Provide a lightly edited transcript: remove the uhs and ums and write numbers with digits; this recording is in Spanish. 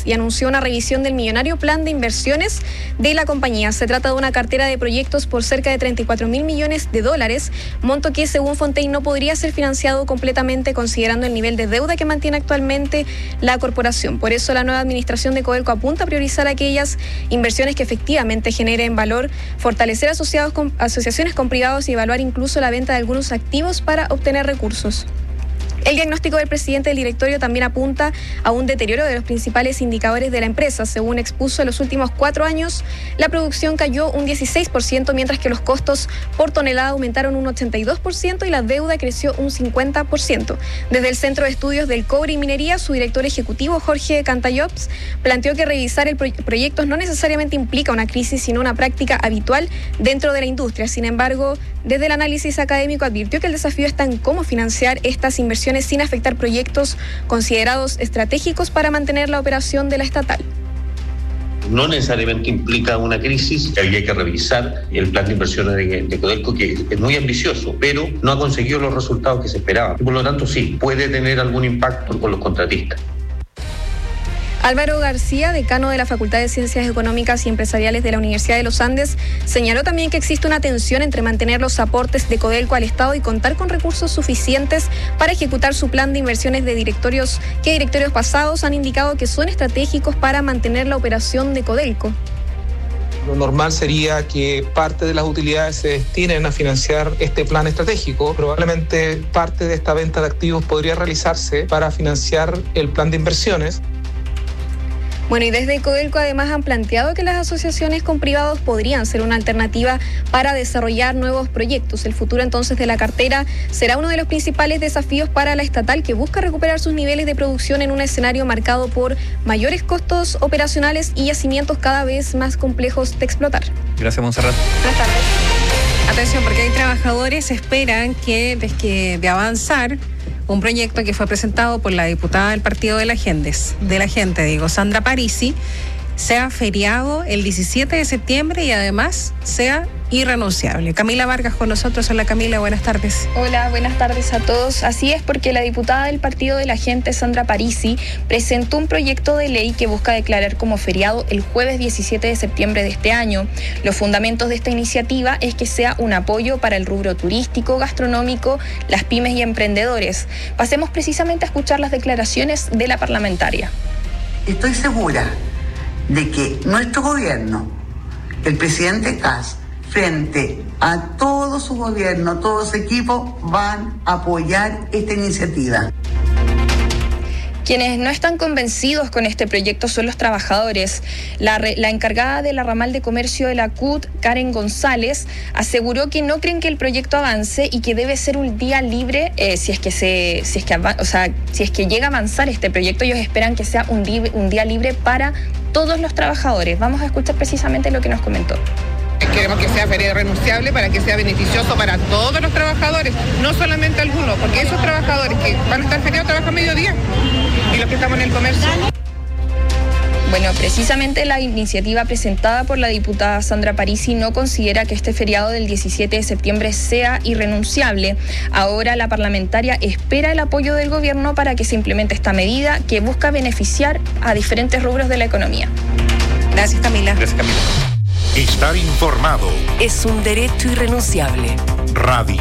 y anunció una revisión del millonario plan de inversiones de la compañía. Se trata de una cartera de proyectos por cerca de $34.000 millones, monto que según Fontaine no podría ser financiado completamente considerando el nivel de deuda que mantiene actualmente la corporación. Por eso la nueva administración de Codelco apunta a priorizar aquellas inversiones que efectivamente generen valor, fortalecer asociaciones con privados y evaluar incluso la venta de algunos activos para obtener recursos. El diagnóstico del presidente del directorio también apunta a un deterioro de los principales indicadores de la empresa. Según expuso, en los últimos 4 años la producción cayó un 16%, mientras que los costos por tonelada aumentaron un 82% y la deuda creció un 50%. Desde el Centro de Estudios del Cobre y Minería, su director ejecutivo, Jorge Cantallops, planteó que revisar proyectos no necesariamente implica una crisis, sino una práctica habitual dentro de la industria. Sin embargo, desde el análisis académico advirtió que el desafío está en cómo financiar estas inversiones sin afectar proyectos considerados estratégicos para mantener la operación de la estatal. No necesariamente implica una crisis, que había que revisar el plan de inversiones de Codelco, que es muy ambicioso, pero no ha conseguido los resultados que se esperaban. Y por lo tanto, sí, puede tener algún impacto con los contratistas. Álvaro García, decano de la Facultad de Ciencias Económicas y Empresariales de la Universidad de los Andes, señaló también que existe una tensión entre mantener los aportes de Codelco al Estado y contar con recursos suficientes para ejecutar su plan de inversiones de directorios pasados han indicado que son estratégicos para mantener la operación de Codelco. Lo normal sería que parte de las utilidades se destinen a financiar este plan estratégico. Probablemente parte de esta venta de activos podría realizarse para financiar el plan de inversiones. Bueno, y desde Codelco además han planteado que las asociaciones con privados podrían ser una alternativa para desarrollar nuevos proyectos. El futuro entonces de la cartera será uno de los principales desafíos para la estatal, que busca recuperar sus niveles de producción en un escenario marcado por mayores costos operacionales y yacimientos cada vez más complejos de explotar. Gracias, Montserrat. Buenas tardes. Atención, porque hay trabajadores que esperan que de avanzar un proyecto que fue presentado por la diputada del Partido de la Gente, Sandra Parisi, sea feriado el 17 de septiembre y además sea irrenunciable. Camila Vargas con nosotros. Hola Camila, buenas tardes. Hola, buenas tardes a todos. Así es, porque la diputada del Partido de la Gente, Sandra Parisi, presentó un proyecto de ley que busca declarar como feriado el jueves 17 de septiembre de este año. Los fundamentos de esta iniciativa es que sea un apoyo para el rubro turístico, gastronómico, las pymes y emprendedores. Pasemos precisamente a escuchar las declaraciones de la parlamentaria. Estoy segura de que nuestro gobierno, el presidente Kast, frente a todo su gobierno, todo su equipo, van a apoyar esta iniciativa. Quienes no están convencidos con este proyecto son los trabajadores. La encargada de la ramal de comercio de la CUT, Karen González, aseguró que no creen que el proyecto avance y que debe ser un día libre si es que llega a avanzar este proyecto. Ellos esperan que sea un día libre para todos los trabajadores. Vamos a escuchar precisamente lo que nos comentó. Queremos que sea feriado renunciable para que sea beneficioso para todos los trabajadores, no solamente algunos, porque esos trabajadores que van a estar feriados trabajan mediodía y los que estamos en el comercio. Bueno, precisamente la iniciativa presentada por la diputada Sandra Parisi no considera que este feriado del 17 de septiembre sea irrenunciable. Ahora la parlamentaria espera el apoyo del gobierno para que se implemente esta medida que busca beneficiar a diferentes rubros de la economía. Gracias, Camila. Gracias, Camila. Estar informado es un derecho irrenunciable. Radio